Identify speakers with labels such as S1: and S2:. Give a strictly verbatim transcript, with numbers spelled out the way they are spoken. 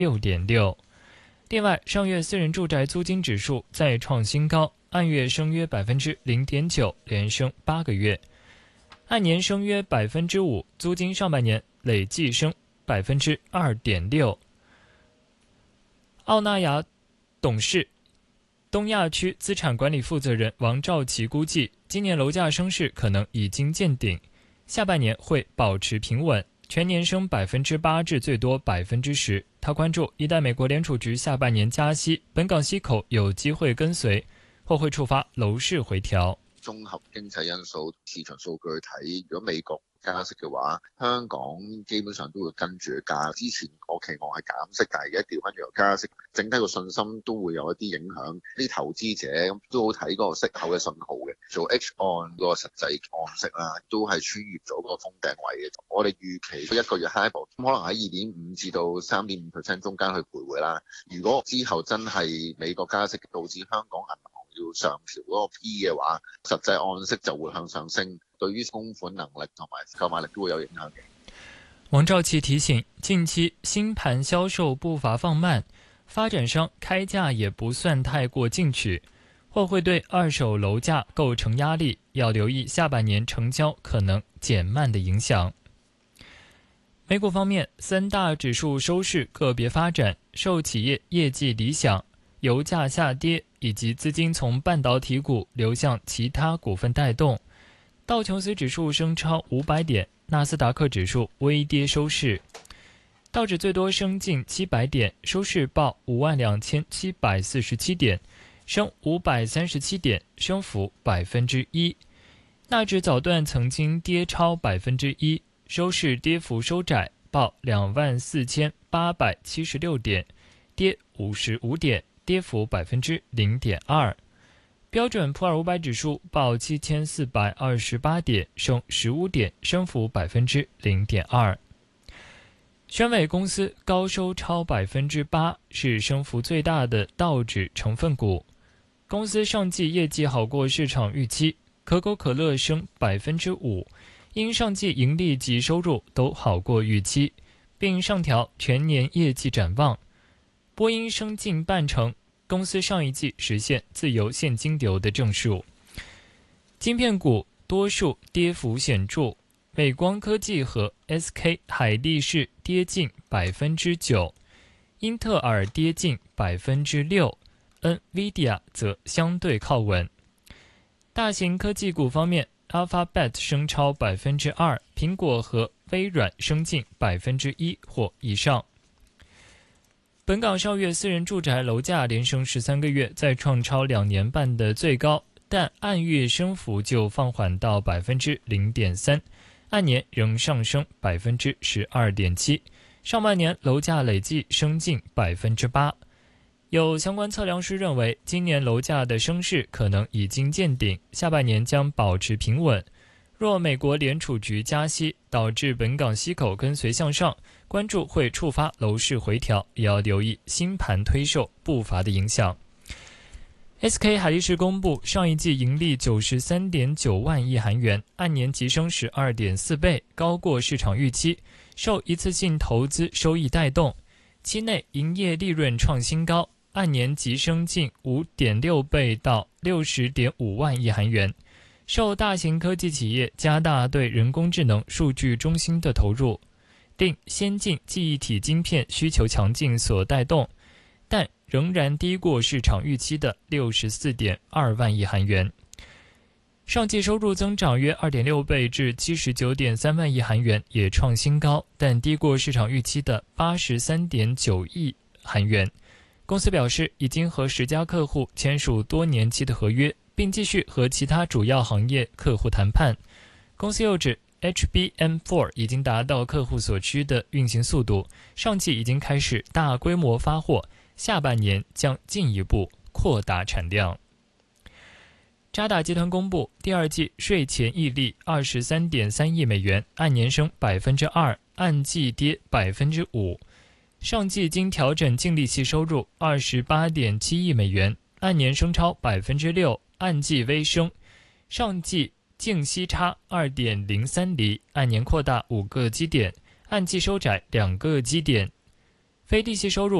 S1: 六点六。另外，上月私人住宅租金指数再创新高，按月升约百分之零点九，连升八个月，按年升约百分之五，租金上半年累计升百分之二点六。奥纳雅董事、东亚区资产管理负责人王兆奇估计，今年楼价升势可能已经见顶，下半年会保持平稳，全年升百分之八至最多百分之十。他关注，一旦美国联储局下半年加息，本港息口有機會跟隨，或會觸發樓市回調。
S2: 綜合經濟因素、市場數據去睇，如果美國加息嘅話，香港基本上都會跟住加。之前我期望係減息，但係而家調翻轉加息，整體個信心都會有一啲影響。啲投資者都好睇嗰個息口嘅信號嘅，做 H 按嗰個實際按息啦，都係穿越咗個封頂位嘅。我哋預期一個月 HIBOR 可能喺二點五至到三點五 percent 中間去徘徊啦。如果之後真係美國加息導致香港銀行要上調嗰個 P 嘅話，實際按息就會向上升，對於供款能力同埋購買力都會有影響嘅。
S1: 王兆奇提醒，近期新盤銷售步伐放慢，發展商開價也不算太過進取，或會對二手樓價構成壓力，要留意下半年成交可能減慢的影響。美股方面，三大指數收市個別發展，受企業業績理想、油價下跌以及資金從半導體股流向其他股份帶動，道瓊斯指數升超五百點，納斯達克指數微跌收市，道指最多升近七百點，收市報五萬兩千七百四十七點，升五百三十七點，升幅百分之一。納指早段曾經跌超百分之一，收市跌幅收窄，報兩萬四千八百七十六點，跌五十五點，跌幅百分之零點二。標準普爾五百指數報七千四百二十八點，升十五點，升幅百分之零點二。宣偉公司高收超百分之八，是升幅最大的道指成分股。公司上季業績好過市場預期，可口可樂升百分之五，因上季盈利及收入都好過預期，並上調全年業績展望。波音升近半成，公司上一季實現自由現金流的正數。晶片股多數跌幅顯著，美光科技和 S K 海力士跌近百分之九，英特爾跌近百分之六 ，NVIDIA 則相對靠穩。大型科技股方面 ，Alphabet 升超百分之二，蘋果和微軟升近百分之一或以上。本港上月私人住宅樓價連升十三個月，再創超兩年半的最高，但按月升幅就放緩到百分之零點三，按年仍上升百分之十二點七。上半年樓價累計升近百分之八。有相關測量師認為，今年樓價的升勢可能已經見頂，下半年將保持平穩。若美國聯儲局加息，導致本港息口跟隨向上，關注會觸發樓市回調，也要留意新盤推售步伐的影響。S K 海力士公布上一季盈利九十三點九萬億韓元，按年急升十二點四倍，高過市場預期，受一次性投資收益帶動。期內營業利潤創新高，按年急升近五點六倍到六十點五萬億韓元。受大型科技企業加大對人工智能數據中心的投入，令先進記憶體晶片需求強勁所帶動，但仍然低過市場預期的六十四點二萬億韓元。上季收入增長約二點六倍至七十九點三萬億韓元，也創新高，但低過市場預期的八十三點九億韓元。公司表示，已經和十家客戶簽署多年期的合約，並繼續和其他主要行業客戶談判。公司又指 H B M 四 已經達到客戶所需的運行速度，上季已經開始大規模發貨，下半年將進一步擴大產量。渣打集團公布第二季稅前溢利二十三點三億美元，按年升百分之二，按季跌百分之五。上季經調整淨利息收入二十八點七億美元，按年升超百分之六，按季微升。上季淨息差二點零三厘，按年擴大五個基點，按季收窄兩個基點。 非地息收入